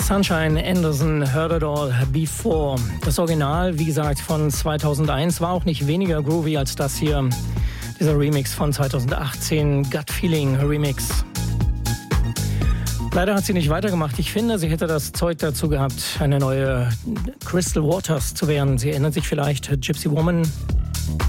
Sunshine Anderson, Heard It All Before. Das Original, wie gesagt, von 2001 war auch nicht weniger groovy als das hier. Dieser Remix von 2018, Gut Feeling Remix. Leider hat sie nicht weitergemacht. Ich finde, sie hätte das Zeug dazu gehabt, eine neue Crystal Waters zu werden. Sie erinnert sich vielleicht, Gypsy Woman.